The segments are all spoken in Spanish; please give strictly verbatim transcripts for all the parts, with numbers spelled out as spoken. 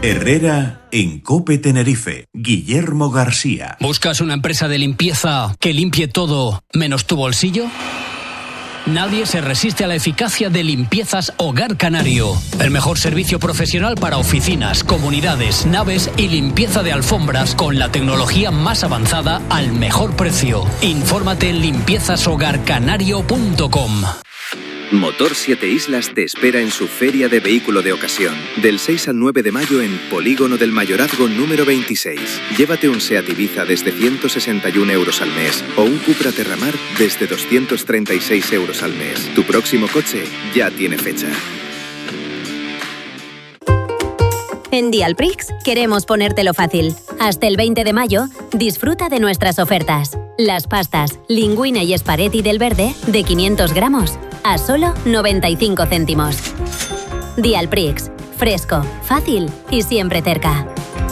Herrera en COPE Tenerife. Guillermo García. ¿Buscas una empresa de limpieza que limpie todo menos tu bolsillo? Nadie se resiste a la eficacia de Limpiezas Hogar Canario. El mejor servicio profesional para oficinas, comunidades, naves y limpieza de alfombras con la tecnología más avanzada al mejor precio. Infórmate en limpiezas hogar canario punto com. Motor Siete Islas te espera en su Feria de Vehículo de Ocasión, del seis al nueve de mayo en Polígono del Mayorazgo número veintiséis. Llévate un Seat Ibiza desde ciento sesenta y un euros al mes o un Cupra Terramar desde doscientos treinta y seis euros al mes. Tu próximo coche ya tiene fecha. En Dialprix queremos ponértelo fácil. Hasta el veinte de mayo, disfruta de nuestras ofertas. Las pastas Linguine y Esparetti del Verde de quinientos gramos a solo noventa y cinco céntimos. Dialprix, fresco, fácil y siempre cerca.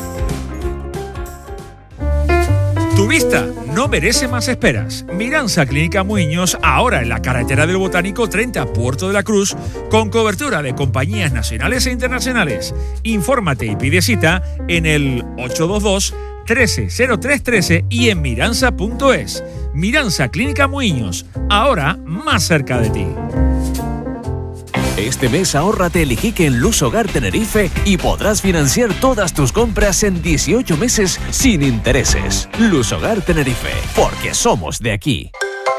Tu vista no merece más esperas. Miranza Clínica Muiños, ahora en la carretera del Botánico treinta Puerto de la Cruz, con cobertura de compañías nacionales e internacionales. Infórmate y pide cita en el ocho dos dos, trece cero tres trece y en miranza punto es. Miranza Clínica Muiños, ahora más cerca de ti. Este mes ahórrate el Iquique en Luz Hogar Tenerife y podrás financiar todas tus compras en dieciocho meses sin intereses. Luz Hogar Tenerife, porque somos de aquí.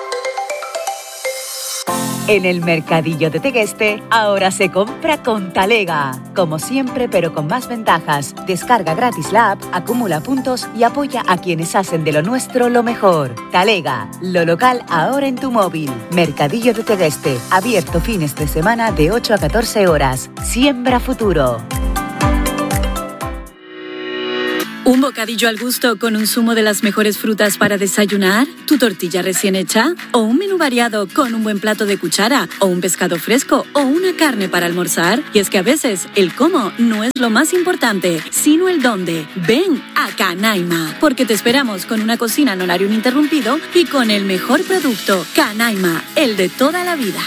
En el Mercadillo de Tegueste, ahora se compra con Talega. Como siempre, pero con más ventajas. Descarga gratis la app, acumula puntos y apoya a quienes hacen de lo nuestro lo mejor. Talega, lo local ahora en tu móvil. Mercadillo de Tegueste, abierto fines de semana de ocho a catorce horas. Siembra futuro. ¿Un bocadillo al gusto con un zumo de las mejores frutas para desayunar? ¿Tu tortilla recién hecha? ¿O un menú variado con un buen plato de cuchara? ¿O un pescado fresco? ¿O una carne para almorzar? Y es que a veces el cómo no es lo más importante, sino el dónde. Ven a Canaima, porque te esperamos con una cocina en horario ininterrumpido y con el mejor producto. Canaima, el de toda la vida.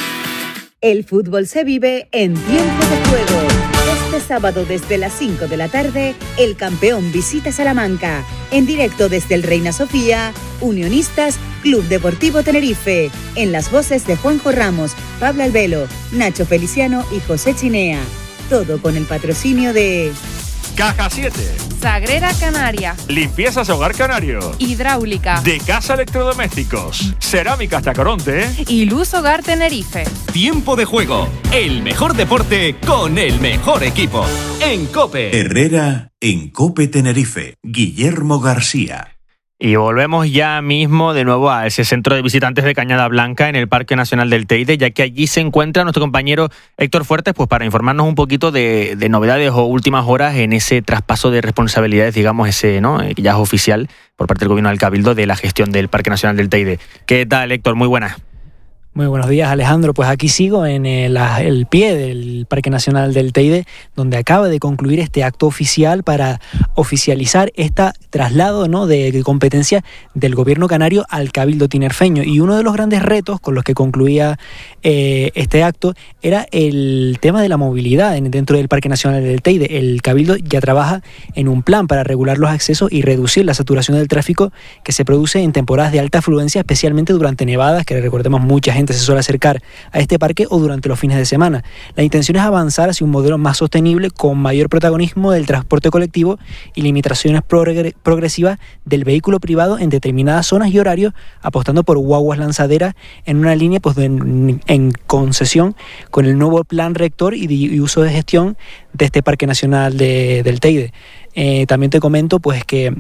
El fútbol se vive en tiempo de juego. Este sábado desde las cinco de la tarde, el campeón visita Salamanca. En directo desde el Reina Sofía, Unionistas, Club Deportivo Tenerife. En las voces de Juanjo Ramos, Pablo Albelo, Nacho Feliciano y José Chinea. Todo con el patrocinio de... Caja siete. Sagrera Canaria. Limpiezas Hogar Canario. Hidráulica. De Casa Electrodomésticos. Cerámicas Tacoronte. Y Luz Hogar Tenerife. Tiempo de juego. El mejor deporte con el mejor equipo. En COPE. Herrera en COPE Tenerife. Guillermo García. Y volvemos ya mismo de nuevo a ese centro de visitantes de Cañada Blanca en el Parque Nacional del Teide, ya que allí se encuentra nuestro compañero Héctor Fuertes, pues para informarnos un poquito de, de novedades o últimas horas en ese traspaso de responsabilidades, digamos, ese, ¿no?, que ya es oficial por parte del Gobierno del Cabildo de la gestión del Parque Nacional del Teide. ¿Qué tal, Héctor? Muy buenas. Muy buenos días, Alejandro. Pues aquí sigo en el, el pie del Parque Nacional del Teide, donde acaba de concluir este acto oficial para oficializar este traslado, ¿no?, de competencia del gobierno canario al Cabildo tinerfeño. Y uno de los grandes retos con los que concluía eh, este acto era el tema de la movilidad dentro del Parque Nacional del Teide. El Cabildo ya trabaja en un plan para regular los accesos y reducir la saturación del tráfico que se produce en temporadas de alta afluencia, especialmente durante nevadas, que recordemos mucha gente se suele acercar a este parque, o durante los fines de semana. La intención es avanzar hacia un modelo más sostenible con mayor protagonismo del transporte colectivo y limitaciones progre- progresivas del vehículo privado en determinadas zonas y horarios, apostando por guaguas lanzaderas en una línea pues, en, en concesión con el nuevo plan rector y, de, y uso de gestión de este Parque Nacional de, del Teide. Eh, también te comento pues que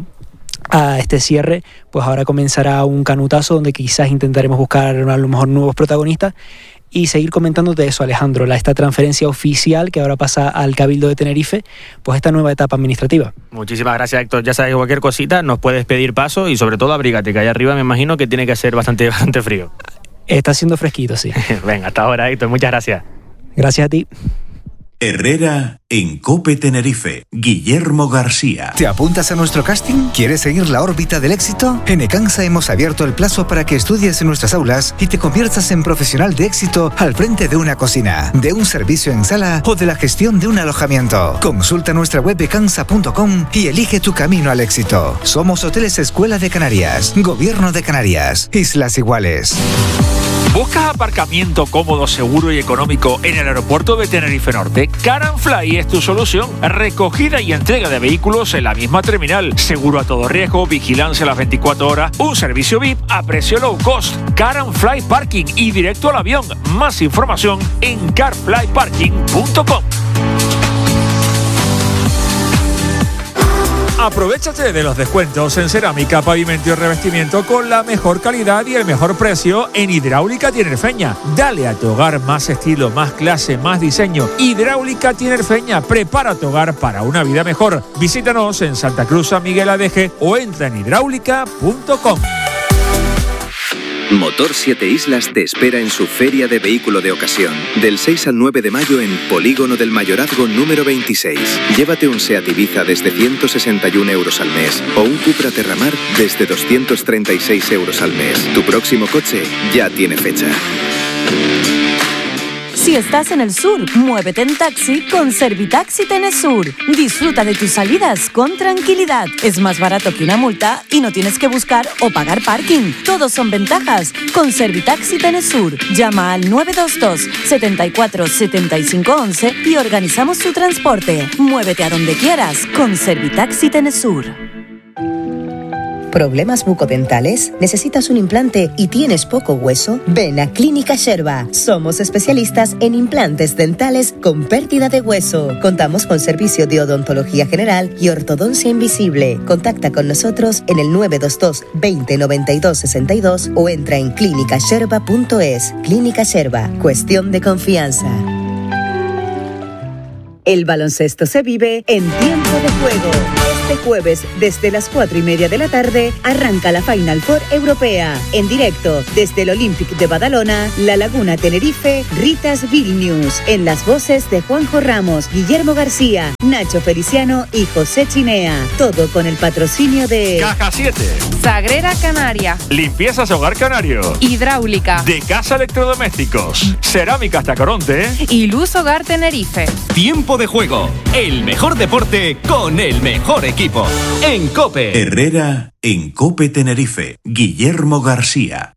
a este cierre, pues ahora comenzará un canutazo donde quizás intentaremos buscar a lo mejor nuevos protagonistas y seguir comentándote eso, Alejandro, la, esta transferencia oficial que ahora pasa al Cabildo de Tenerife, pues esta nueva etapa administrativa. Muchísimas gracias, Héctor. Ya sabes, cualquier cosita nos puedes pedir paso y sobre todo abrígate, que allá arriba me imagino que tiene que ser bastante, bastante frío. Está siendo fresquito, sí. Venga, hasta ahora, Héctor. Muchas gracias. Gracias a ti. Herrera en COPE Tenerife. Guillermo García. ¿Te apuntas a nuestro casting? ¿Quieres seguir la órbita del éxito? En Ecansa hemos abierto el plazo para que estudies en nuestras aulas y te conviertas en profesional de éxito al frente de una cocina, de un servicio en sala o de la gestión de un alojamiento. Consulta nuestra web ecansa punto com y elige tu camino al éxito. Somos Hoteles Escuela de Canarias, Gobierno de Canarias, Islas Iguales. ¿Buscas aparcamiento cómodo, seguro y económico en el aeropuerto de Tenerife Norte? Car and Fly es tu solución. Recogida y entrega de vehículos en la misma terminal. Seguro a todo riesgo, vigilancia a las veinticuatro horas, un servicio V I P a precio low cost. Car and Fly Parking y directo al avión. Más información en car fly parking punto com. Aprovechate de los descuentos en cerámica, pavimento y revestimiento con la mejor calidad y el mejor precio en Hidráulica Tinerfeña. Dale a tu hogar más estilo, más clase, más diseño. Hidráulica Tinerfeña, prepara tu hogar para una vida mejor. Visítanos en Santa Cruz, San Miguel Adeje o entra en hidráulica punto com. Motor siete Islas te espera en su Feria de Vehículo de Ocasión. Del seis al nueve de mayo en Polígono del Mayorazgo número veintiséis. Llévate un Seat Ibiza desde ciento sesenta y uno euros al mes o un Cupra Terramar desde doscientos treinta y seis euros al mes. Tu próximo coche ya tiene fecha. Si estás en el sur, muévete en taxi con Servitaxi Tenesur. Disfruta de tus salidas con tranquilidad. Es más barato que una multa y no tienes que buscar o pagar parking. Todos son ventajas con Servitaxi Tenesur. Llama al nueve dos dos, setenta y cuatro, setenta y cinco once y organizamos tu transporte. Muévete a donde quieras con Servitaxi Tenesur. ¿Problemas bucodentales? ¿Necesitas un implante y tienes poco hueso? Ven a Clínica Sherba. Somos especialistas en implantes dentales con pérdida de hueso. Contamos con servicio de odontología general y ortodoncia invisible. Contacta con nosotros en el nueve dos dos, veinte, noventa y dos, sesenta y dos o entra en clínica sherba punto es. Clínica Sherba. Cuestión de confianza. El baloncesto se vive en tiempo de juego. Este jueves, desde las cuatro y media de la tarde, arranca la Final Four Europea. En directo, desde el Olympic de Badalona, La Laguna Tenerife, Ritas Vilnius. En las voces de Juanjo Ramos, Guillermo García, Nacho Feliciano y José Chinea. Todo con el patrocinio de Caja siete. Sagrera Canaria. Limpiezas Hogar Canario. Hidráulica. De Casa Electrodomésticos. Cerámicas Tacoronte. Y Luz Hogar Tenerife. Tiempo de juego. El mejor deporte con el mejor equipo. En COPE. Herrera en COPE Tenerife. Guillermo García.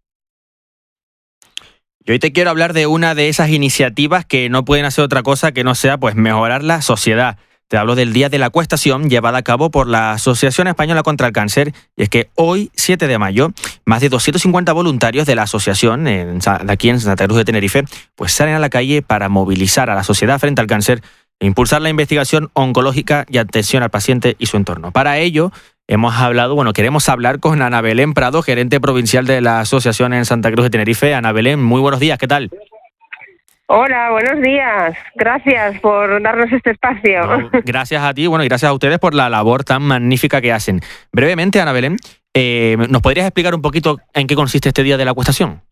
Y hoy te quiero hablar de una de esas iniciativas que no pueden hacer otra cosa que no sea pues mejorar la sociedad. Te hablo del Día de la Acuestación, llevada a cabo por la Asociación Española contra el Cáncer. Y es que hoy, siete de mayo, más de doscientos cincuenta voluntarios de la asociación, en, de aquí en Santa Cruz de Tenerife, pues salen a la calle para movilizar a la sociedad frente al cáncer e impulsar la investigación oncológica y atención al paciente y su entorno. Para ello, hemos hablado, bueno, queremos hablar con Ana Belén Prado, gerente provincial de la asociación en Santa Cruz de Tenerife. Ana Belén, muy buenos días, ¿qué tal? Hola, buenos días. Gracias por darnos este espacio. No, gracias a ti, bueno, y gracias a ustedes por la labor tan magnífica que hacen. Brevemente, Ana Belén, eh, ¿nos podrías explicar un poquito en qué consiste este Día de la Acuestación?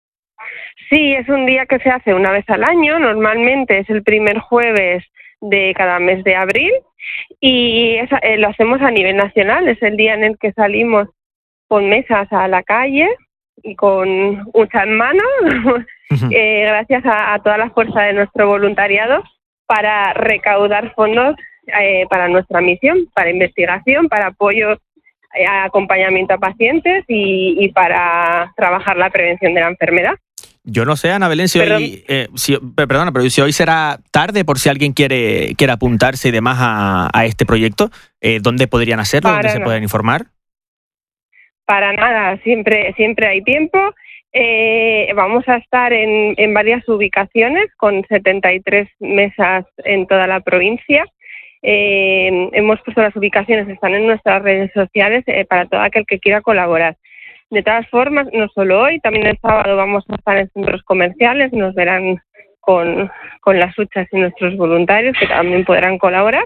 Sí, es un día que se hace una vez al año. Normalmente es el primer jueves de cada mes de abril y es, eh, lo hacemos a nivel nacional. Es el día en el que salimos con mesas a la calle y con hucha en mano, eh, gracias a, a toda la fuerza de nuestro voluntariado, para recaudar fondos eh, para nuestra misión, para investigación, para apoyo, eh, acompañamiento a pacientes y, y para trabajar la prevención de la enfermedad. Yo no sé, Ana Belén, si hoy, eh, si, perdona, pero si hoy será tarde por si alguien quiere, quiere apuntarse y demás a, a este proyecto, eh, ¿dónde podrían hacerlo? Para ¿Dónde no. se pueden informar? Para nada, siempre siempre hay tiempo. Eh, vamos a estar en, en varias ubicaciones con setenta y tres mesas en toda la provincia. Eh, hemos puesto las ubicaciones, están en nuestras redes sociales eh, para todo aquel que quiera colaborar. De todas formas, no solo hoy, también el sábado vamos a estar en centros comerciales, nos verán con, con las huchas y nuestros voluntarios que también podrán colaborar.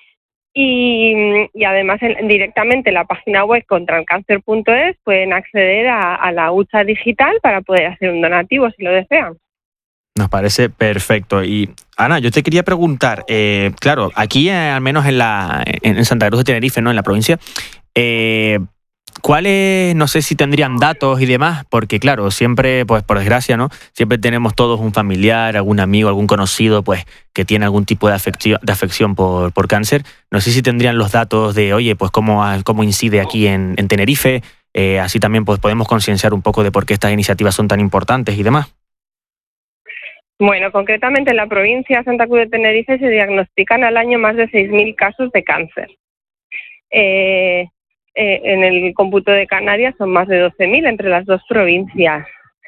Y, y además en, directamente en la página web contra el cáncer punto es pueden acceder a, a la hucha digital para poder hacer un donativo si lo desean. Nos parece perfecto. Y Ana, yo te quería preguntar, eh, claro, aquí eh, al menos en la en Santa Cruz de Tenerife, ¿no? En la provincia, eh, ¿cuáles, no sé si tendrían datos y demás? Porque claro, siempre, pues por desgracia, ¿no? Siempre tenemos todos un familiar, algún amigo, algún conocido, pues que tiene algún tipo de afección, de afección por, por cáncer. No sé si tendrían los datos de, oye, pues cómo, cómo incide aquí en, en Tenerife. Eh, así también pues podemos concienciar un poco de por qué estas iniciativas son tan importantes y demás. Bueno, concretamente en la provincia de Santa Cruz de Tenerife se diagnostican al año más de seis mil casos de cáncer. Eh, eh, en el cómputo de Canarias son más de doce mil entre las dos provincias.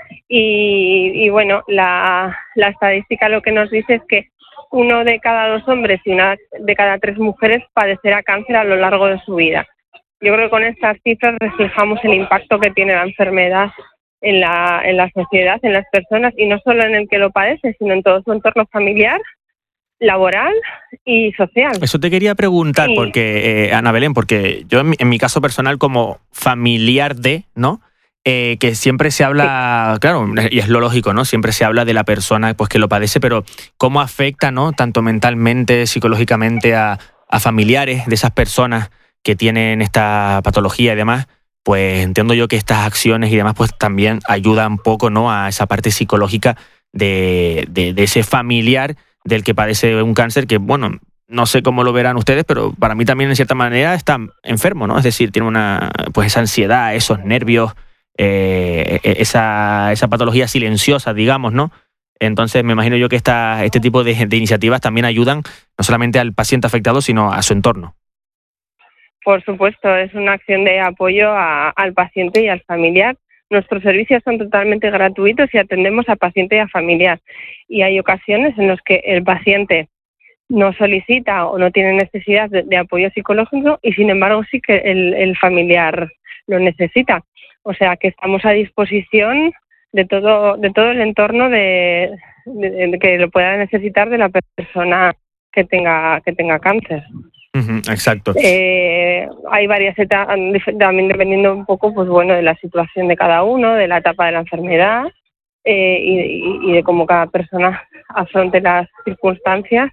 Y, y bueno, la, la estadística lo que nos dice es que uno de cada dos hombres y una de cada tres mujeres padecerá cáncer a lo largo de su vida. Yo creo que con estas cifras reflejamos el impacto que tiene la enfermedad en la, en la sociedad, en las personas, y no solo en el que lo padece, sino en todo su entorno familiar, laboral y social. Eso te quería preguntar, sí. porque eh, Ana Belén, porque yo en mi, en mi caso personal como familiar de, ¿no? Eh, que siempre se habla, sí. claro, y es lo lógico, ¿no? Siempre se habla de la persona pues que lo padece, pero cómo afecta, ¿no? Tanto mentalmente, psicológicamente a, a familiares de esas personas que tienen esta patología y demás. Pues entiendo yo que estas acciones y demás pues también ayudan un poco, ¿no? A esa parte psicológica de, de, de ese familiar del que padece un cáncer que, bueno, no sé cómo lo verán ustedes, pero para mí también en cierta manera está enfermo, ¿no? Es decir, tiene una pues esa ansiedad, esos nervios, eh, esa, esa patología silenciosa, digamos, ¿no? Entonces me imagino yo que esta, este tipo de, de iniciativas también ayudan no solamente al paciente afectado, sino a su entorno. Por supuesto, es una acción de apoyo a, al paciente y al familiar. Nuestros servicios son totalmente gratuitos y atendemos a paciente y a familiar. Y hay ocasiones en las que el paciente no solicita o no tiene necesidad de, de apoyo psicológico y sin embargo sí que el, el familiar lo necesita. O sea que estamos a disposición de todo, de todo el entorno de, de, de que lo pueda necesitar de la persona que tenga, que tenga cáncer. Uh-huh, exacto. Eh, hay varias etapas, también dependiendo un poco, pues bueno, de la situación de cada uno, de la etapa de la enfermedad eh, y, y de cómo cada persona afronte las circunstancias,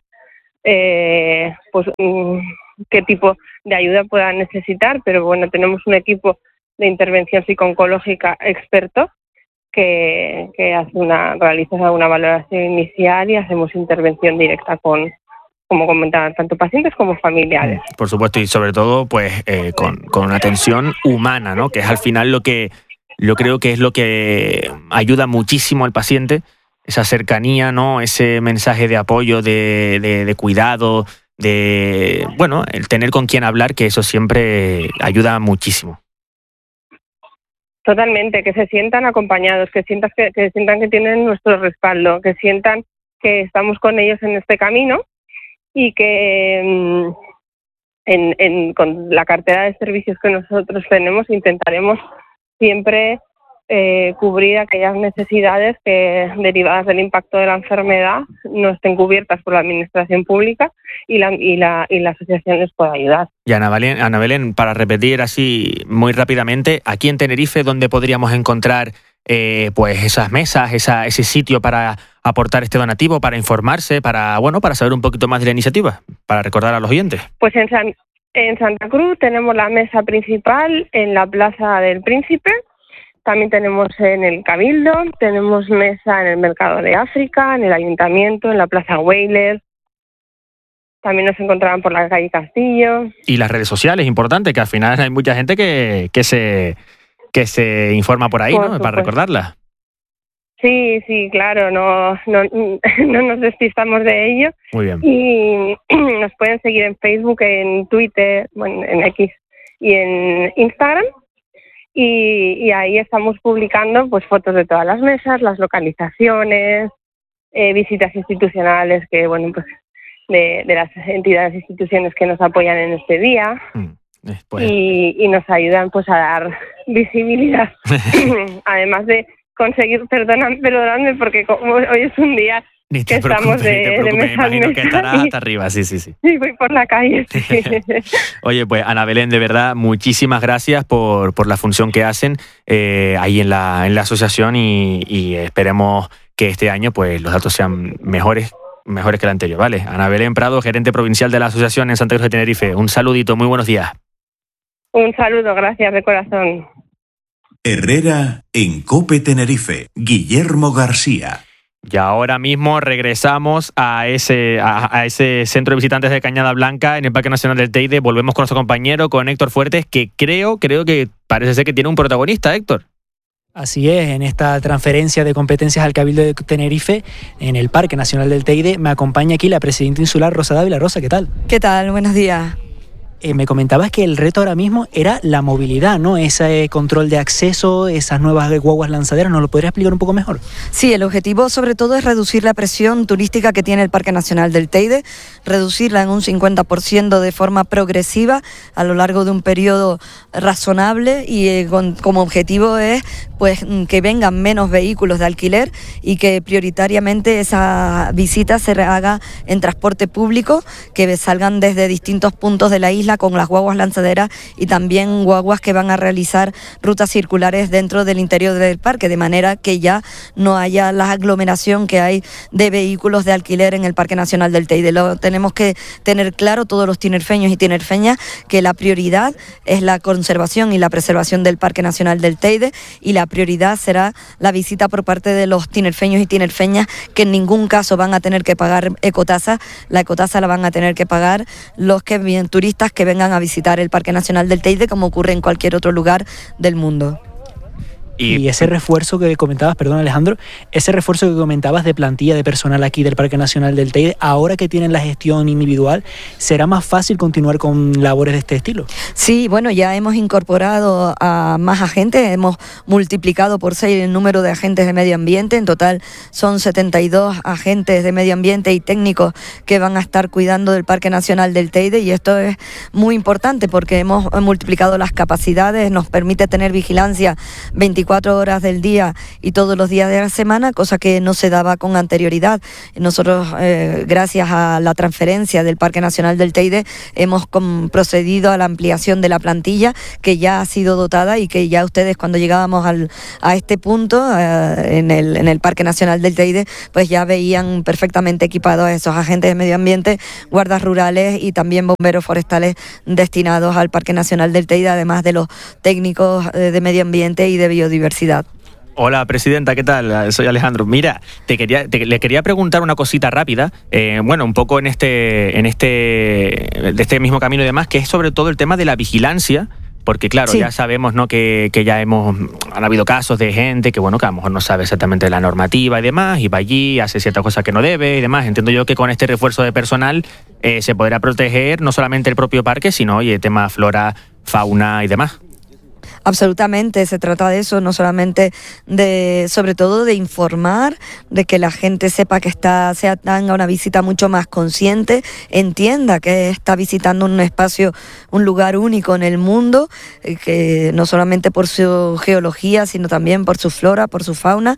eh, pues um, qué tipo de ayuda pueda necesitar. Pero bueno, tenemos un equipo de intervención psico-oncológica experto que, que hace una, realiza una valoración inicial y hacemos intervención directa con como comentaban, tanto pacientes como familiares. Por supuesto, y sobre todo pues eh, con, con una atención humana, ¿no? Que es al final lo que yo creo que es lo que ayuda muchísimo al paciente, esa cercanía, ¿no? Ese mensaje de apoyo, de, de, de cuidado, de, bueno, el tener con quien hablar, que eso siempre ayuda muchísimo. Totalmente, que se sientan acompañados, que sientan que, que sientan que tienen nuestro respaldo, que sientan que estamos con ellos en este camino. Y que en, en, con la cartera de servicios que nosotros tenemos intentaremos siempre eh, cubrir aquellas necesidades que derivadas del impacto de la enfermedad no estén cubiertas por la administración pública y la, y la, y la asociación les pueda ayudar. Y Ana Belén, Ana Belén, para repetir así muy rápidamente, aquí en Tenerife, ¿dónde podríamos encontrar Eh, pues esas mesas, esa, ese sitio para aportar este donativo, para informarse, para bueno, para saber un poquito más de la iniciativa, para recordar a los oyentes? Pues en, San, en Santa Cruz tenemos la mesa principal en la Plaza del Príncipe, también tenemos en el Cabildo, tenemos mesa en el Mercado de África, en el Ayuntamiento, en la Plaza Weyler, también nos encontraban por la calle Castillo. Y las redes sociales, importante, que al final hay mucha gente que, que se... que se informa por ahí, por ¿no? Supuesto. Para recordarla. Sí, sí, claro, no, no, no nos despistamos de ello. Muy bien. Y nos pueden seguir en Facebook, en Twitter, bueno, en X y en Instagram. Y, y ahí estamos publicando pues fotos de todas las mesas, las localizaciones, eh, visitas institucionales que, bueno, pues de, de las entidades e instituciones que nos apoyan en este día. Mm. Pues. Y, y nos ayudan pues a dar visibilidad además de conseguir, perdóname, perdóname porque como hoy es un día ni que te estamos de, te preocupes, de me imagino mesa que estará hasta arriba, sí, sí, sí. Y voy por la calle. Sí. Oye, pues Ana Belén, de verdad, muchísimas gracias por, por la función que hacen eh, ahí en la, en la asociación y, y esperemos que este año pues los datos sean mejores mejores que el anterior, ¿vale? Ana Belén Prado, gerente provincial de la asociación en Santa Cruz de Tenerife. Un saludito, muy buenos días. Un saludo, gracias de corazón. Herrera en COPE Tenerife, Guillermo García. Y ahora mismo regresamos a ese, a, a ese centro de visitantes de Cañada Blanca en el Parque Nacional del Teide. Volvemos con nuestro compañero, con Héctor Fuertes, que creo, creo que parece ser que tiene un protagonista, Héctor. Así es, en esta transferencia de competencias al Cabildo de Tenerife, en el Parque Nacional del Teide, me acompaña aquí la presidenta insular Rosa Dávila. Rosa, ¿qué tal? ¿Qué tal? Buenos días. Eh, me comentabas que el reto ahora mismo era la movilidad, ¿no? Ese control de acceso, esas nuevas guaguas lanzaderas. ¿Nos lo podrías explicar un poco mejor? Sí, el objetivo sobre todo es reducir la presión turística que tiene el Parque Nacional del Teide, reducirla en un cincuenta por ciento de forma progresiva a lo largo de un periodo razonable y eh, con, como objetivo es pues que vengan menos vehículos de alquiler y que prioritariamente esa visita se haga en transporte público, que salgan desde distintos puntos de la isla con las guaguas lanzaderas y también guaguas que van a realizar rutas circulares dentro del interior del parque, de manera que ya no haya la aglomeración que hay de vehículos de alquiler en el Parque Nacional del Teide. Lo tenemos que tener claro todos los tinerfeños y tinerfeñas que la prioridad es la conservación y la preservación del Parque Nacional del Teide y la prioridad será la visita por parte de los tinerfeños y tinerfeñas, que en ningún caso van a tener que pagar ecotasa. La ecotasa la van a tener que pagar los que vienen turistas que vengan a visitar el Parque Nacional del Teide, como ocurre en cualquier otro lugar del mundo. Y ese refuerzo que comentabas, perdón Alejandro, ese refuerzo que comentabas de plantilla de personal aquí del Parque Nacional del Teide, ahora que tienen la gestión individual, ¿será más fácil continuar con labores de este estilo? Sí, bueno, ya hemos incorporado a más agentes, hemos multiplicado por seis el número de agentes de medio ambiente, en total son setenta y dos agentes de medio ambiente y técnicos que van a estar cuidando del Parque Nacional del Teide, y esto es muy importante porque hemos multiplicado las capacidades, nos permite tener vigilancia veinticuatro horas del día y todos los días de la semana, cosa que no se daba con anterioridad. Nosotros, eh, gracias a la transferencia del Parque Nacional del Teide, hemos com- procedido a la ampliación de la plantilla, que ya ha sido dotada y que ya ustedes, cuando llegábamos al, a este punto, eh, en, el, en el Parque Nacional del Teide, pues ya veían perfectamente equipados a esos agentes de medio ambiente, guardas rurales y también bomberos forestales destinados al Parque Nacional del Teide, además de los técnicos eh, de medio ambiente y de biodiversidad. Diversidad. Hola, presidenta, ¿qué tal? Soy Alejandro. Mira, te quería, te, le quería preguntar una cosita rápida, eh, bueno, un poco en este, en este, de este mismo camino y demás, que es sobre todo el tema de la vigilancia, porque claro, sí, ya sabemos, ¿no?, que, que ya hemos, han habido casos de gente que, bueno, que a lo mejor no sabe exactamente la normativa y demás, y va allí, hace ciertas cosas que no debe y demás. Entiendo yo que con este refuerzo de personal eh, se podrá proteger no solamente el propio parque, sino, oye, tema flora, fauna y demás. Absolutamente, se trata de eso, no solamente de, sobre todo de informar, de que la gente sepa que está, sea tenga una visita mucho más consciente, entienda que está visitando un espacio, un lugar único en el mundo, que no solamente por su geología, sino también por su flora, por su fauna,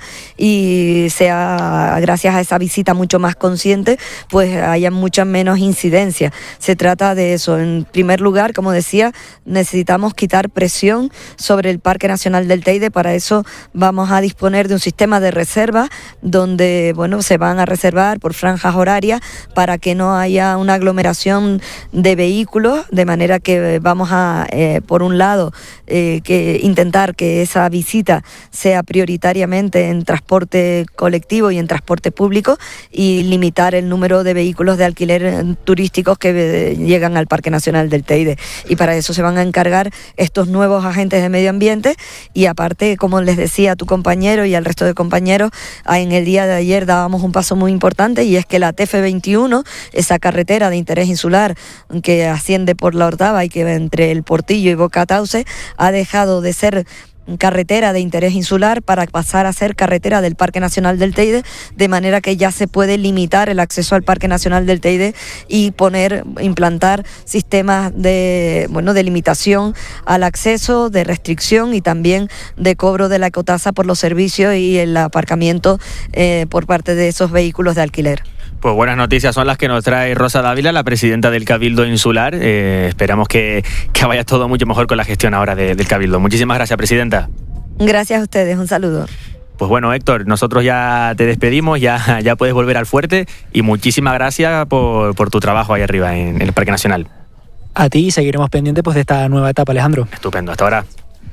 y sea gracias a esa visita mucho más consciente, pues haya muchas menos incidencias. Se trata de eso. En primer lugar, como decía, necesitamos quitar presión sobre el Parque Nacional del Teide. Para eso vamos a disponer de un sistema de reserva donde, bueno, se van a reservar por franjas horarias para que no haya una aglomeración de vehículos, de manera que vamos a, eh, por un lado, eh, que intentar que esa visita sea prioritariamente en transporte colectivo y en transporte público, y limitar el número de vehículos de alquiler turísticos que eh, llegan al Parque Nacional del Teide. Y para eso se van a encargar estos nuevos agentes de medio ambiente, y aparte, como les decía a tu compañero y al resto de compañeros, en el día de ayer dábamos un paso muy importante, y es que la T F veintiuno, esa carretera de interés insular que asciende por la Ortava y que entre el Portillo y Boca Tauce, ha dejado de ser carretera de interés insular para pasar a ser carretera del Parque Nacional del Teide, de manera que ya se puede limitar el acceso al Parque Nacional del Teide y poner, implantar sistemas de, bueno, de limitación al acceso, de restricción y también de cobro de la ecotasa por los servicios y el aparcamiento eh, por parte de esos vehículos de alquiler. Pues buenas noticias son las que nos trae Rosa Dávila, la presidenta del Cabildo Insular. Eh, esperamos que, que vaya todo mucho mejor con la gestión ahora de, del Cabildo. Muchísimas gracias, presidenta. Gracias a ustedes, un saludo. Pues bueno, Héctor, nosotros ya te despedimos, ya, ya puedes volver al fuerte y muchísimas gracias por, por tu trabajo ahí arriba en, en el Parque Nacional. A ti, seguiremos pendientes pues de esta nueva etapa, Alejandro. Estupendo, hasta ahora.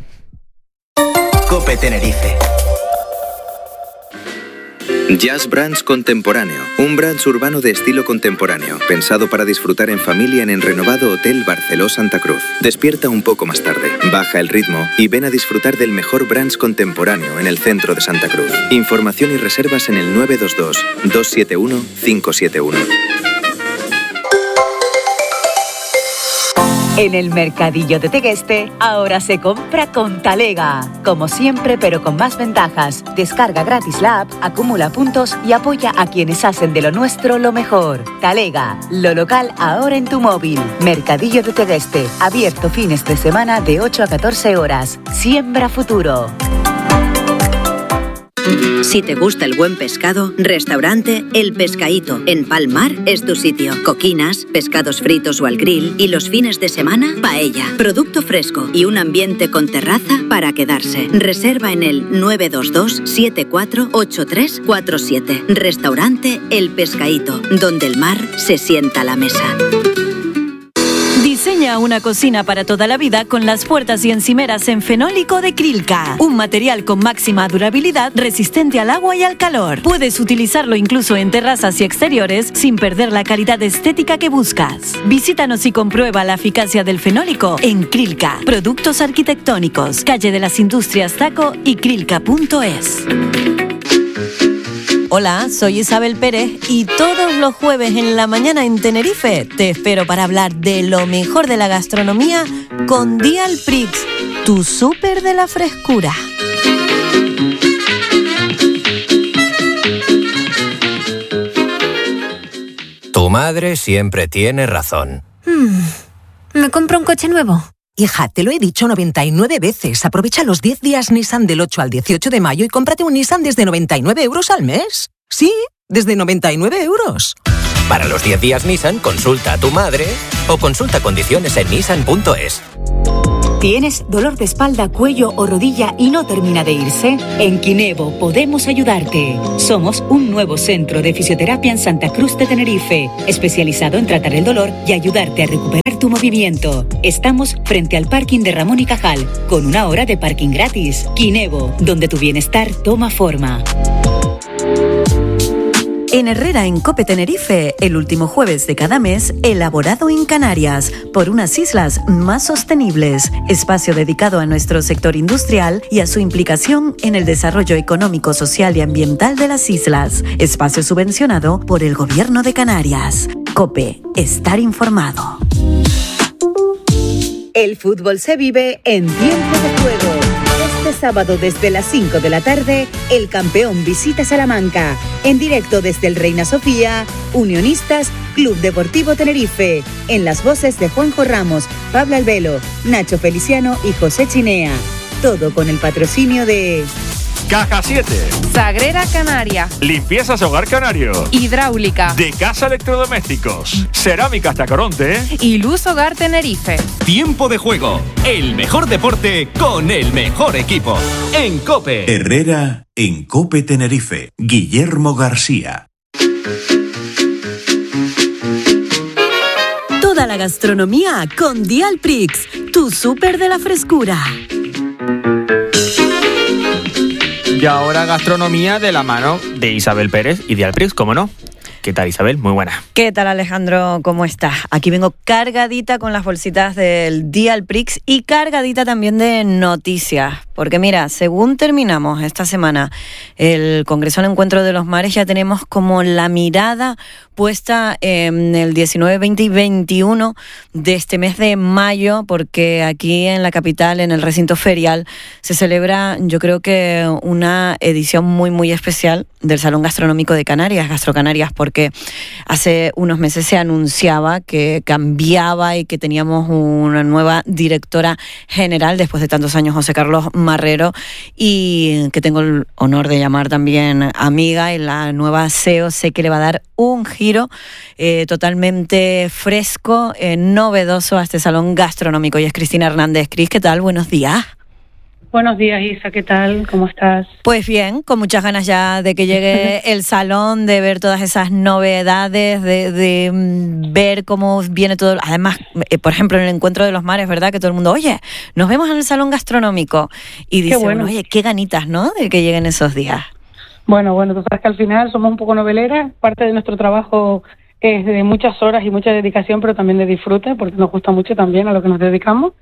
COPE Tenerife. Jazz Brands Contemporáneo, un brunch urbano de estilo contemporáneo, pensado para disfrutar en familia en el renovado Hotel Barceló Santa Cruz. Despierta un poco más tarde, baja el ritmo y ven a disfrutar del mejor brunch contemporáneo en el centro de Santa Cruz. Información y reservas en el nueve dos dos, dos siete uno, cinco siete uno. En el Mercadillo de Tegueste, ahora se compra con Talega. Como siempre, pero con más ventajas. Descarga gratis la app, acumula puntos y apoya a quienes hacen de lo nuestro lo mejor. Talega, lo local ahora en tu móvil. Mercadillo de Tegueste, abierto fines de semana de ocho a catorce horas. Siembra futuro. Si te gusta el buen pescado, restaurante El Pescaíto en Palmar es tu sitio. Coquinas, pescados fritos o al grill y los fines de semana, paella, producto fresco y un ambiente con terraza para quedarse. Reserva en el nueve dos dos, siete cuatro ocho tres cuatro siete. Restaurante El Pescaíto, donde el mar se sienta a la mesa. Diseña una cocina para toda la vida con las puertas y encimeras en fenólico de Krilka. Un material con máxima durabilidad, resistente al agua y al calor. Puedes utilizarlo incluso en terrazas y exteriores sin perder la calidad estética que buscas. Visítanos y comprueba la eficacia del fenólico en Krilka. Productos arquitectónicos, calle de las Industrias Taco y krilka punto es. Hola, soy Isabel Pérez y todos los jueves en la mañana en Tenerife te espero para hablar de lo mejor de la gastronomía con Dial Prix, tu súper de la frescura. Tu madre siempre tiene razón. Hmm, ¿me compro un coche nuevo? Hija, te lo he dicho noventa y nueve veces. Aprovecha los diez días Nissan del ocho al dieciocho de mayo y cómprate un Nissan desde noventa y nueve euros al mes. Sí, desde noventa y nueve euros. Para los diez días Nissan, consulta a tu madre o consulta condiciones en nissan punto es. ¿Tienes dolor de espalda, cuello o rodilla y no termina de irse? En Quinevo podemos ayudarte. Somos un nuevo centro de fisioterapia en Santa Cruz de Tenerife, especializado en tratar el dolor y ayudarte a recuperar tu movimiento. Estamos frente al parking de Ramón y Cajal, con una hora de parking gratis. Quinevo, donde tu bienestar toma forma. En Herrera, en COPE Tenerife, el último jueves de cada mes, elaborado en Canarias, por unas islas más sostenibles. Espacio dedicado a nuestro sector industrial y a su implicación en el desarrollo económico, social y ambiental de las islas. Espacio subvencionado por el Gobierno de Canarias. COPE, estar informado. El fútbol se vive en tiempo de juego. Este sábado desde las cinco de la tarde, el campeón visita Salamanca. En directo desde el Reina Sofía, Unionistas, Club Deportivo Tenerife. En las voces de Juanjo Ramos, Pablo Albelo, Nacho Feliciano y José Chinea. Todo con el patrocinio de... Caja siete. Sagrera Canaria. Limpiezas Hogar Canario. Hidráulica. De Casa Electrodomésticos. Cerámicas Tacoronte. Y Luz Hogar Tenerife. Tiempo de juego. El mejor deporte con el mejor equipo. En COPE. Herrera en COPE Tenerife. Guillermo García. Toda la gastronomía con Dial Prix, tu súper de la frescura. Y ahora gastronomía de la mano de Isabel Pérez y Dial Prix, ¿cómo no? ¿Qué tal, Isabel? Muy buena. ¿Qué tal, Alejandro? ¿Cómo estás? Aquí vengo cargadita con las bolsitas del Dial Prix y cargadita también de noticias. Porque mira, según terminamos esta semana el Congreso del Encuentro de los Mares, ya tenemos como la mirada puesta en el diecinueve, veinte y veintiuno de este mes de mayo, porque aquí en la capital, en el recinto ferial, se celebra, yo creo que una edición muy, muy especial del Salón Gastronómico de Canarias, Gastrocanarias, porque hace unos meses se anunciaba que cambiaba y que teníamos una nueva directora general, después de tantos años, José Carlos Marrero, y que tengo el honor de llamar también amiga, y la nueva C E O sé que le va a dar un giro eh, totalmente fresco, eh, novedoso a este salón gastronómico, y es Cristina Hernández. Cris, ¿qué tal? Buenos días. Buenos días, Isa, ¿qué tal? ¿Cómo estás? Pues bien, con muchas ganas ya de que llegue el salón, de ver todas esas novedades, de, de mm, ver cómo viene todo. Además, eh, por ejemplo, en el Encuentro de los Mares, ¿verdad? Que todo el mundo, oye, nos vemos en el salón gastronómico. Y dice, Qué bueno. oye, qué ganitas, ¿no? De que lleguen esos días. Bueno, bueno, tú sabes que al final somos un poco noveleras. Parte de nuestro trabajo es de muchas horas y mucha dedicación, pero también de disfrute, porque nos gusta mucho también a lo que nos dedicamos.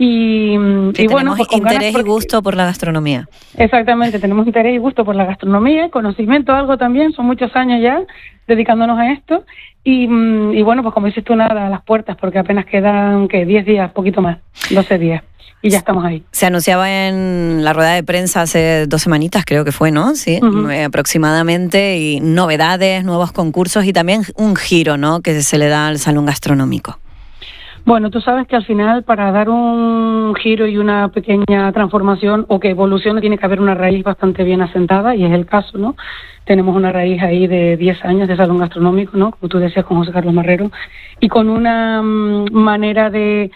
Y, que y bueno, tenemos pues con interés ganas porque, y gusto por la gastronomía. Exactamente, tenemos interés y gusto por la gastronomía, conocimiento, algo también, son muchos años ya dedicándonos a esto. Y, y bueno, pues como dices tú, nada, a las puertas, porque apenas quedan, ¿qué? diez días, poquito más, doce días. Y ya estamos ahí. Se anunciaba en la rueda de prensa hace dos semanitas, creo que fue, ¿no? Sí, uh-huh. eh, aproximadamente, y novedades, nuevos concursos y también un giro, ¿no? Que se le da al salón gastronómico. Bueno, tú sabes que al final para dar un giro y una pequeña transformación o que evolucione tiene que haber una raíz bastante bien asentada y es el caso, ¿no? Tenemos una raíz ahí de diez años de salón gastronómico, ¿no? Como tú decías, con José Carlos Marrero, y con una um, manera de,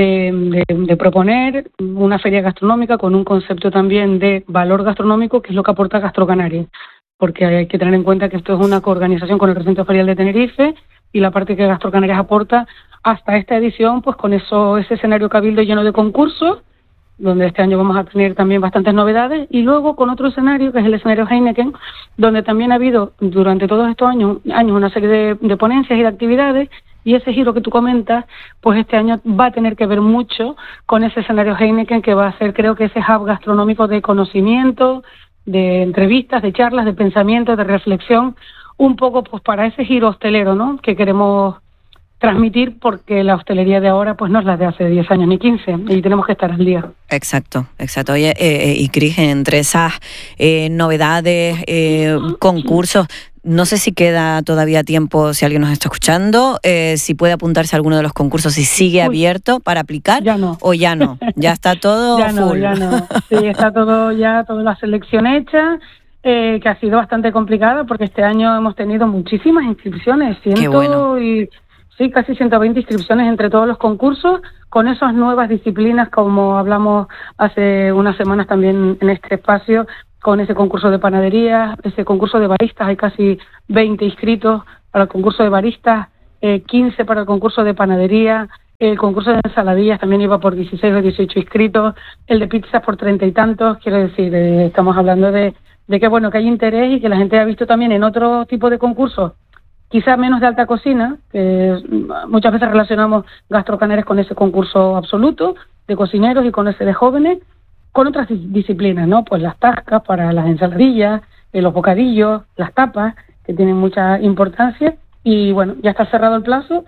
de, de, de proponer una feria gastronómica con un concepto también de valor gastronómico, que es lo que aporta GastroCanarias, porque hay que tener en cuenta que esto es una coorganización con el Recinto Ferial de Tenerife y la parte que GastroCanarias aporta hasta esta edición, pues con eso, ese escenario cabildo lleno de concursos, donde este año vamos a tener también bastantes novedades, y luego con otro escenario, que es el escenario Heineken, donde también ha habido durante todos estos años, años una serie de, de ponencias y de actividades, y ese giro que tú comentas, pues este año va a tener que ver mucho con ese escenario Heineken, que va a ser, creo que ese hub gastronómico de conocimiento, de entrevistas, de charlas, de pensamiento, de reflexión, un poco pues para ese giro hostelero, ¿no?, que queremos transmitir, porque la hostelería de ahora pues no es la de hace diez años ni quince y tenemos que estar al día. Exacto, exacto. Oye, eh, y Cris, entre esas eh, novedades, eh, concursos, no sé si queda todavía tiempo, si alguien nos está escuchando, eh, si puede apuntarse a alguno de los concursos, si sigue Uy, abierto para aplicar ya no. o ya no, ya está todo ya full. No, ya no, sí, está todo ya, toda la selección hecha. Eh, que ha sido bastante complicada porque este año hemos tenido muchísimas inscripciones, ciento Qué bueno. y sí, casi ciento veinte inscripciones entre todos los concursos, con esas nuevas disciplinas, como hablamos hace unas semanas también en este espacio, con ese concurso de panadería, ese concurso de baristas, hay casi veinte inscritos para el concurso de baristas, eh, quince para el concurso de panadería, el concurso de ensaladillas también iba por dieciséis o dieciocho inscritos, el de pizzas por treinta y tantos, quiero decir, eh, estamos hablando de de que bueno, que hay interés y que la gente ha visto también en otro tipo de concursos, quizás menos de alta cocina, que muchas veces relacionamos GastroCanarias con ese concurso absoluto de cocineros y con ese de jóvenes, con otras disciplinas, ¿no? Pues las tascas para las ensaladillas, eh, los bocadillos, las tapas, que tienen mucha importancia, y bueno, ya está cerrado el plazo,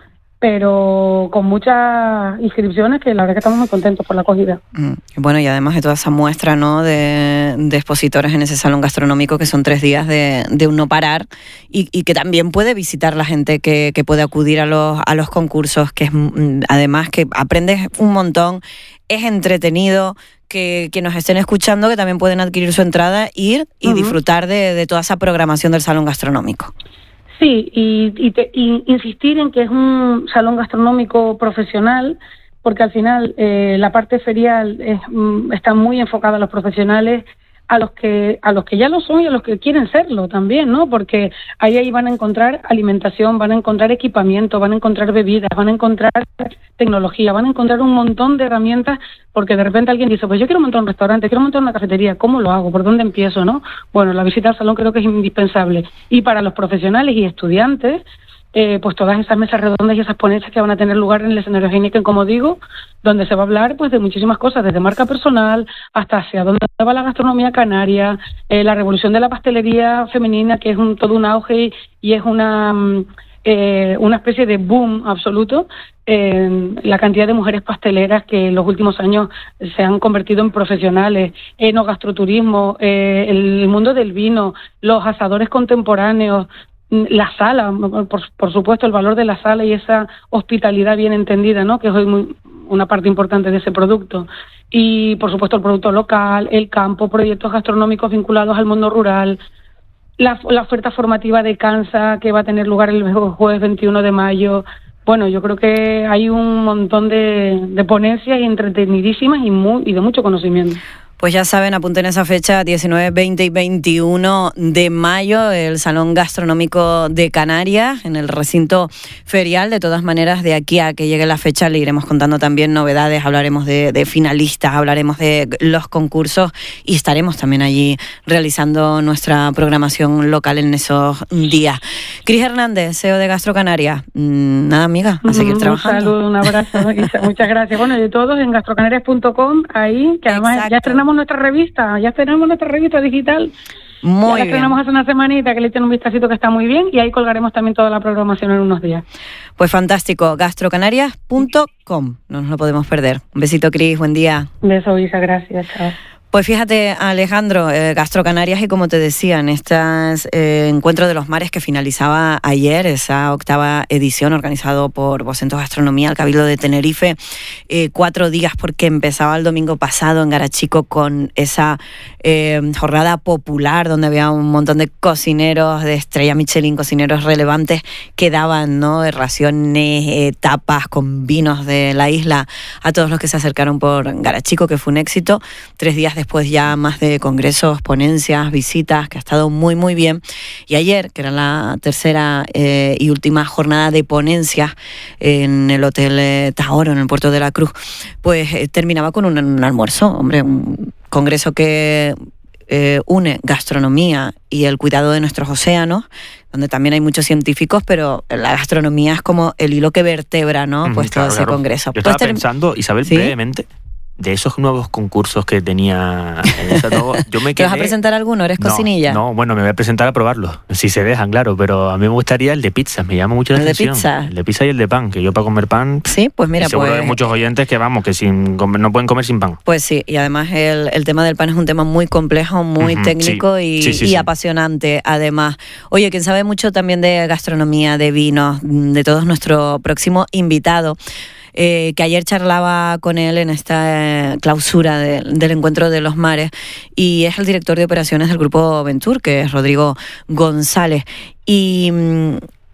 pero con muchas inscripciones que la verdad que estamos muy contentos por la acogida. Mm, bueno, y además de toda esa muestra, ¿no?, de, de expositores en ese salón gastronómico, que son tres días de, de un no parar, y, y que también puede visitar la gente que, que puede acudir a los, a los concursos, que es además que aprendes un montón, es entretenido, que, que nos estén escuchando, que también pueden adquirir su entrada, ir y uh-huh. disfrutar de, de toda esa programación del salón gastronómico. Sí, y, y, te, y insistir en que es un salón gastronómico profesional, porque al final eh, la parte ferial es, mm, está muy enfocada a los profesionales, a los que a los que ya lo son y a los que quieren serlo también, ¿no? Porque ahí, ahí van a encontrar alimentación, van a encontrar equipamiento, van a encontrar bebidas, van a encontrar tecnología, van a encontrar un montón de herramientas, porque de repente alguien dice, pues yo quiero montar un restaurante, quiero montar una cafetería, ¿cómo lo hago? ¿Por dónde empiezo? ¿No? Bueno, la visita al salón creo que es indispensable. Y para los profesionales y estudiantes, Eh, pues todas esas mesas redondas y esas ponencias que van a tener lugar en el escenario Heineken, como digo, donde se va a hablar pues de muchísimas cosas, desde marca personal hasta hacia dónde va la gastronomía canaria, eh, la revolución de la pastelería femenina, que es un, todo un auge y, y es una eh, una especie de boom absoluto, eh, la cantidad de mujeres pasteleras que en los últimos años se han convertido en profesionales, enogastroturismo, eh, el mundo del vino, los asadores contemporáneos, la sala, por, por supuesto el valor de la sala y esa hospitalidad bien entendida, ¿no?, que es hoy muy, una parte importante de ese producto, y por supuesto el producto local, el campo, proyectos gastronómicos vinculados al mundo rural, la, la oferta formativa de Cansa que va a tener lugar el jueves veintiuno de mayo. Bueno, yo creo que hay un montón de, de ponencias y entretenidísimas y, muy, y de mucho conocimiento. Pues ya saben, apunten esa fecha, diecinueve, veinte y veintiuno de mayo, el Salón Gastronómico de Canarias, en el recinto ferial. De todas maneras, de aquí a que llegue la fecha le iremos contando también novedades, hablaremos de, de finalistas, hablaremos de los concursos y estaremos también allí realizando nuestra programación local en esos días. Cris Hernández, C E O de Gastro Canarias. Nada, amiga, a seguir un trabajando. Un saludo, un abrazo, Isa, muchas gracias. Bueno, y de todos en gastrocanarias punto com, ahí, que además Exacto. ya estrenamos nuestra revista, ya tenemos nuestra revista digital. Muy ya la bien. estrenamos hace una semanita, que le echen un vistacito que está muy bien, y ahí colgaremos también toda la programación en unos días. Pues fantástico, gastrocanarias punto com, no nos lo podemos perder. Un besito, Cris, buen día. Un beso, Isa, gracias, chao. Pues fíjate, Alejandro, eh, Gastro Canarias, y como te decía, en este eh, Encuentro de los Mares que finalizaba ayer, esa octava edición organizado por Vocento Gastronomía, el Cabildo de Tenerife, eh, cuatro días porque empezaba el domingo pasado en Garachico con esa eh, jornada popular donde había un montón de cocineros de estrella Michelin, cocineros relevantes que daban, ¿no?, raciones, eh, tapas con vinos de la isla a todos los que se acercaron por Garachico, que fue un éxito. Tres días después ya más de congresos, ponencias, visitas, que ha estado muy muy bien. Y ayer, que era la tercera eh, y última jornada de ponencias en el Hotel eh, Tahoro, en el Puerto de la Cruz, pues eh, terminaba con un, un almuerzo, hombre, un congreso que eh, une gastronomía y el cuidado de nuestros océanos, donde también hay muchos científicos, pero la gastronomía es como el hilo que vertebra, ¿no?, pues claro, todo ese claro. congreso. Yo estaba Pues, pensando, Isabel, ¿sí?, brevemente, de esos nuevos concursos que tenía en esa todo, yo me quedé... ¿te vas a presentar alguno? ¿Eres no, cocinilla? No, bueno, me voy a presentar a probarlo, si se dejan, claro, pero a mí me gustaría el de pizza, me llama mucho la ¿El de atención. pizza? El de pizza y el de pan, que yo para comer pan... Sí, pues mira, y seguro pues... hay muchos oyentes que, vamos, que sin comer, no pueden comer sin pan. Pues sí, y además el, el tema del pan es un tema muy complejo, muy Uh-huh, técnico sí. y, Sí, sí, y sí. apasionante, además. Oye, quien sabe mucho también de gastronomía, de vinos, de todo nuestro próximo invitado, Eh, que ayer charlaba con él en esta eh, clausura de, del Encuentro de los Mares, y es el director de operaciones del Grupo Ventur, que es Rodrigo González, y mmm,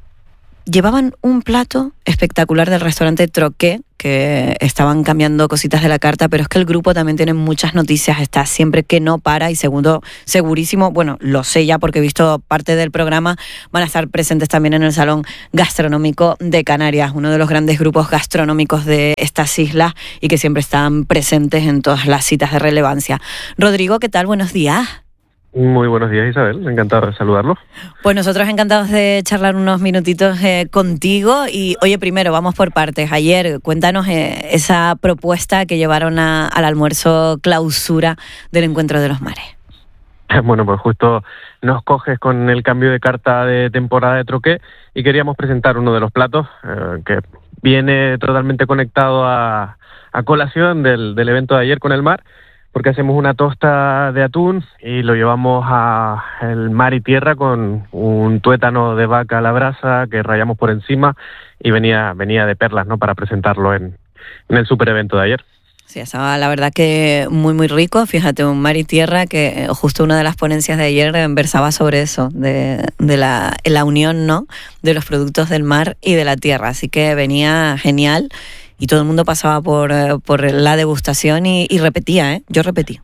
llevaban un plato espectacular del restaurante Troqué, que estaban cambiando cositas de la carta, pero es que el grupo también tiene muchas noticias, está siempre que no para, y segundo, segurísimo, bueno, lo sé ya porque he visto parte del programa, van a estar presentes también en el Salón Gastronómico de Canarias, uno de los grandes grupos gastronómicos de estas islas y que siempre están presentes en todas las citas de relevancia. Rodrigo, ¿qué tal? Buenos días. Muy buenos días, Isabel. Encantado de saludarlo. Pues nosotros encantados de charlar unos minutitos eh, contigo. Y oye, primero, vamos por partes. Ayer, cuéntanos eh, esa propuesta que llevaron a, al almuerzo clausura del Encuentro de los Mares. Bueno, pues justo nos coges con el cambio de carta de temporada de Troqué y queríamos presentar uno de los platos eh, que viene totalmente conectado a, a colación del, del evento de ayer con el mar, porque hacemos una tosta de atún y lo llevamos a el mar y tierra con un tuétano de vaca a la brasa que rayamos por encima, y venía venía de perlas, ¿no?, para presentarlo en, en el super evento de ayer. Sí, estaba la verdad que muy muy rico, fíjate, un mar y tierra, que justo una de las ponencias de ayer versaba sobre eso, de, de la, la unión, ¿no?, de los productos del mar y de la tierra, así que venía genial. Y todo el mundo pasaba por, por la degustación y, y repetía, ¿eh? Yo repetí.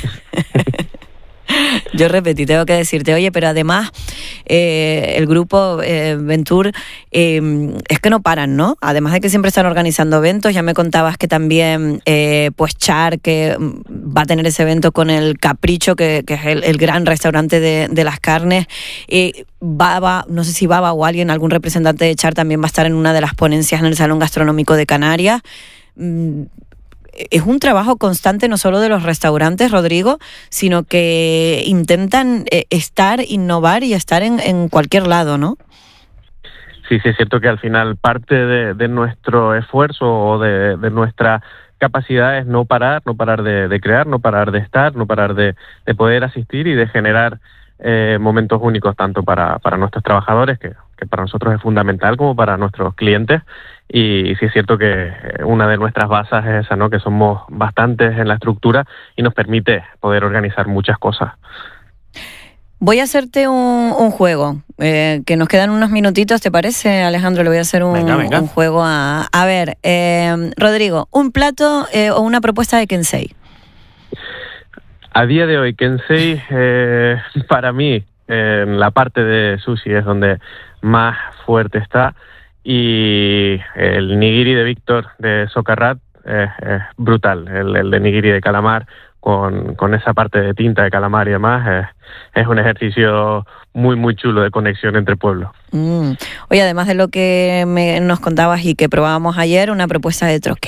Yo repetí, tengo que decirte, oye, pero además eh, el grupo eh, Ventur eh, es que no paran, ¿no? Además de que siempre están organizando eventos, ya me contabas que también eh, pues Char, que va a tener ese evento con el Capricho, que, que es el, el gran restaurante de, de las carnes. Eh, Baba, no sé si Baba o alguien, algún representante de Char también va a estar en una de las ponencias en el Salón Gastronómico de Canarias. Mm, es un trabajo constante no solo de los restaurantes, Rodrigo, sino que intentan eh, estar, innovar y estar en, en cualquier lado, ¿no? Sí, sí, es cierto que al final parte de, de nuestro esfuerzo o de, de nuestra capacidad es no parar, no parar de, de crear, no parar de estar, no parar de, de poder asistir y de generar eh, momentos únicos tanto para, para nuestros trabajadores, que, que para nosotros es fundamental, como para nuestros clientes. Y sí es cierto que una de nuestras bases es esa, ¿no?, que somos bastantes en la estructura y nos permite poder organizar muchas cosas. Voy a hacerte un, un juego, eh, que nos quedan unos minutitos, ¿te parece, Alejandro? Le voy a hacer un, venga, venga. un juego a... A ver, eh, Rodrigo, un plato eh, o una propuesta de Kensei. A día de hoy, Kensei, eh, para mí, eh, en la parte de sushi es donde más fuerte está, y el nigiri de Víctor de Socarrat es, es brutal. El, el de nigiri de calamar, con, con esa parte de tinta de calamar y demás, es, es un ejercicio muy, muy chulo de conexión entre pueblos. Mm. Oye, además de lo que me, nos contabas y que probábamos ayer, una propuesta de troqué.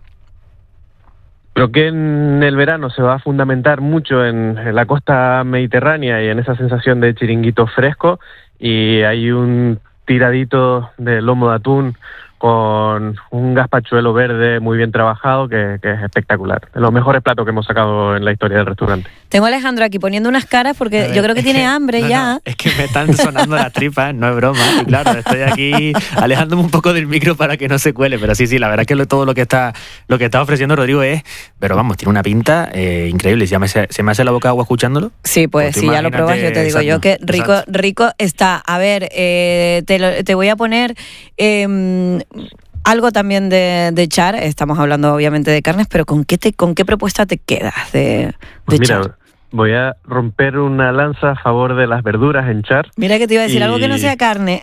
Creo que en el verano se va a fundamentar mucho en, en la costa mediterránea y en esa sensación de chiringuito fresco, y hay un tiradito de lomo de atún con un gazpachuelo verde muy bien trabajado que, que es espectacular. De los mejores platos que hemos sacado en la historia del restaurante. Tengo a Alejandro aquí poniendo unas caras porque ver, yo creo que tiene que, hambre no, ya. No, es que me están sonando las tripas, no es broma. Y claro, estoy aquí alejándome un poco del micro para que no se cuele, pero sí, sí, la verdad es que lo, todo lo que está lo que está ofreciendo Rodrigo es, pero vamos, tiene una pinta eh, increíble. ¿Se me, hace, ¿Se me hace la boca agua escuchándolo? Sí, pues, pues si ya lo pruebas, yo te digo exacto, yo que rico exacto. rico está. A ver, eh, te, lo, te voy a poner... Eh, algo también de, de Char, estamos hablando obviamente de carnes, pero ¿con qué te con qué propuesta te quedas de, de pues mira, Char? Voy a romper una lanza a favor de las verduras en Char. Mira que te iba a decir y... algo que no sea carne.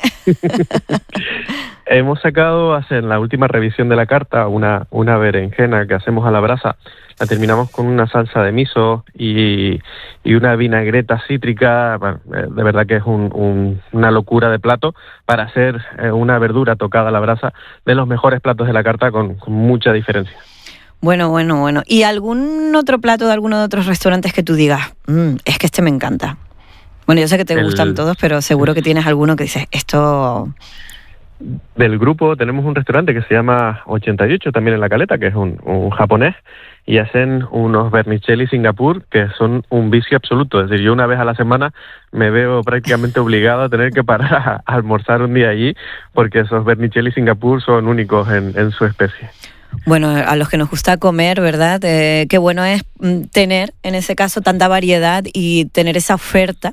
Hemos sacado, hace, en la última revisión de la carta, una, una berenjena que hacemos a la brasa. La terminamos con una salsa de miso y, y una vinagreta cítrica. Bueno, de verdad que es un, un, una locura de plato para hacer eh, una verdura tocada a la brasa, de los mejores platos de la carta, con, con mucha diferencia. Bueno, bueno, bueno. ¿Y algún otro plato de alguno de otros restaurantes que tú digas, mmm, es que este me encanta? Bueno, yo sé que te El... gustan todos, pero seguro que tienes alguno que dices, esto... Del grupo tenemos un restaurante que se llama ochenta y ocho, también en La Caleta, que es un, un japonés, y hacen unos vermicelli Singapur que son un vicio absoluto. Es decir, yo una vez a la semana me veo prácticamente obligado a tener que parar a, a almorzar un día allí, porque esos vermicelli Singapur son únicos en, en su especie. Bueno, a los que nos gusta comer, ¿verdad? Eh, qué bueno es tener, en ese caso, tanta variedad y tener esa oferta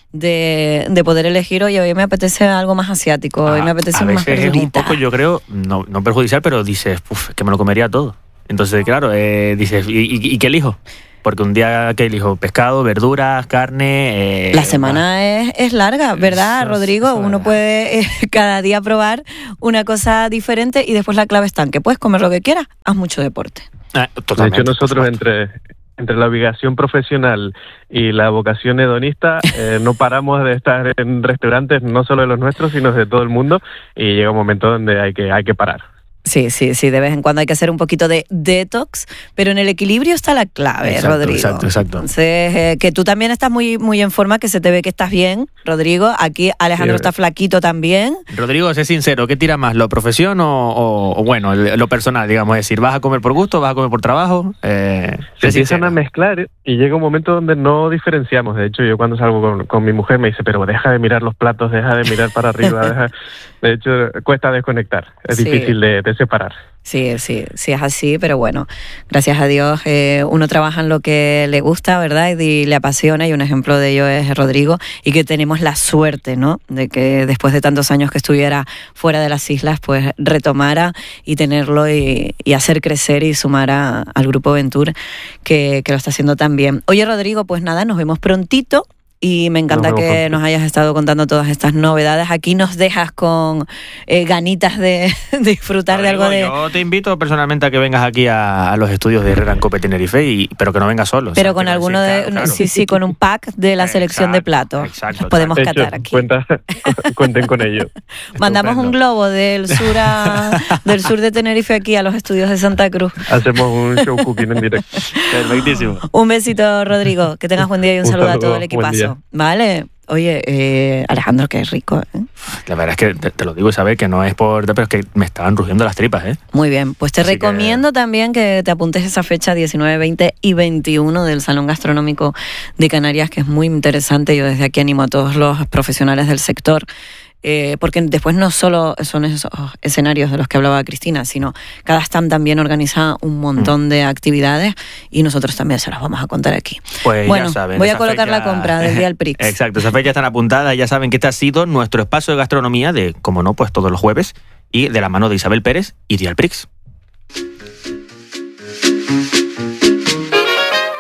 de, de poder elegir, oye, hoy me apetece algo más asiático, hoy a, me apetece a más veces verdurita. Es un poco, yo creo, no, no perjudicial, pero dices, uff, que me lo comería todo. Entonces, claro, eh, dices, ¿y, y, ¿y qué elijo? Porque un día que elijo pescado, verduras, carne... Eh, la semana es, es larga, ¿verdad, eso, Rodrigo? Eso Uno puede eh, cada día probar una cosa diferente y después la clave está en que puedes comer lo que quieras, haz mucho deporte. Ah, totalmente, de hecho, nosotros entre, entre la obligación profesional y la vocación hedonista eh, no paramos de estar en restaurantes, no solo de los nuestros, sino de todo el mundo, y llega un momento donde hay que, hay que parar. Sí, sí, sí, de vez en cuando hay que hacer un poquito de detox, pero en el equilibrio está la clave, exacto, Rodrigo. Exacto, exacto. Entonces, eh, que tú también estás muy, muy en forma, que se te ve que estás bien, Rodrigo. Aquí Alejandro sí, está flaquito también. Rodrigo, sé sincero, ¿qué tira más, lo profesión o, o, o bueno, lo personal, digamos? Es decir, ¿vas a comer por gusto, vas a comer por trabajo? Eh, se empiezan a mezclar y llega un momento donde no diferenciamos. De hecho, yo cuando salgo con, con mi mujer me dice, pero deja de mirar los platos, deja de mirar para arriba, deja... De hecho, cuesta desconectar, es sí. difícil de, de separar. Sí, sí, sí es así, pero bueno, gracias a Dios eh, uno trabaja en lo que le gusta, ¿verdad? Y le apasiona, y un ejemplo de ello es Rodrigo, y que tenemos la suerte, ¿no? De que después de tantos años que estuviera fuera de las islas, pues retomara y tenerlo y, y hacer crecer y sumar a, al Grupo Ventur, que, que lo está haciendo tan bien. Oye, Rodrigo, pues nada, nos vemos prontito. Y me encanta no, que nos hayas estado contando todas estas novedades. Aquí nos dejas con eh, ganitas de, de disfrutar Rodrigo, de algo de... Yo te invito personalmente a que vengas aquí a, a los estudios de Herrera en Cope Tenerife, y, pero que no vengas solo. Pero o sea, con alguno decir, de... claro, claro. Sí, sí, con un pack de la exacto, selección de platos. Exacto, Los podemos hecho, catar aquí. Cuenta, cuenten con ello. Mandamos Estupendo. un globo del sur a, del sur de Tenerife aquí a los estudios de Santa Cruz. Hacemos un show cooking en directo. Perfectísimo. Un besito, Rodrigo. Que tengas buen día y un, un saludo, saludo a todo el equipazo. Vale. Oye, eh, Alejandro, qué rico, ¿eh? La verdad es que te, te lo digo, Isabel, que no es por... Pero es que me estaban rugiendo las tripas, ¿eh? Muy bien, pues te Así recomiendo que... también que te apuntes esa fecha diecinueve, veinte y veintiuno del Salón Gastronómico de Canarias, que es muy interesante. Yo desde aquí animo a todos los profesionales del sector, Eh, porque después no solo son esos escenarios de los que hablaba Cristina, sino cada stand también organiza un montón mm. de actividades, y nosotros también se las vamos a contar aquí. Pues bueno, ya saben, voy a colocar fecha... la compra del día del Prix. Exacto, esas fechas están apuntadas, ya saben que este ha sido nuestro espacio de gastronomía de, como no, pues todos los jueves, y de la mano de Isabel Pérez y Dial Prix. Toda la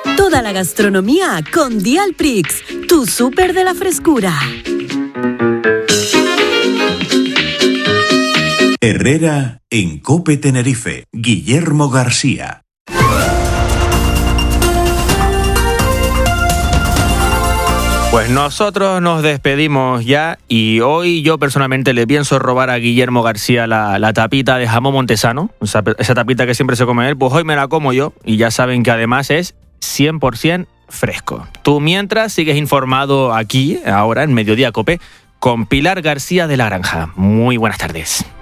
la gastronomía con Dialprix, tu súper de la frescura. Herrera en COPE Tenerife. Guillermo García. Pues nosotros nos despedimos ya y hoy yo personalmente le pienso robar a Guillermo García la, la tapita de jamón montesano, esa, esa tapita que siempre se come él, pues hoy me la como yo y ya saben que además es cien por ciento fresco. Tú mientras sigues informado aquí, ahora en Mediodía Cope, con Pilar García de la Granja. Muy buenas tardes.